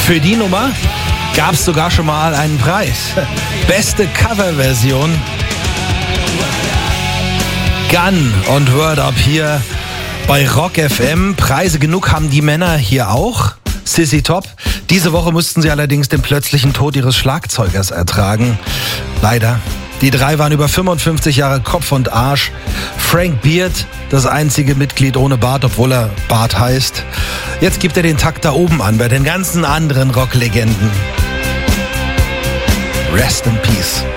Für die Nummer gab es sogar schon mal einen Preis. Beste Coverversion. Gun und Word Up hier bei Rock FM. Preise genug haben die Männer hier auch. Sissy Top. Diese Woche mussten sie allerdings den plötzlichen Tod ihres Schlagzeugers ertragen. Leider. Die drei waren über 55 Jahre Kopf und Arsch. Frank Beard, das einzige Mitglied ohne Bart, obwohl er Bart heißt. Jetzt gibt er den Takt da oben an bei den ganzen anderen Rocklegenden. Rest in Peace.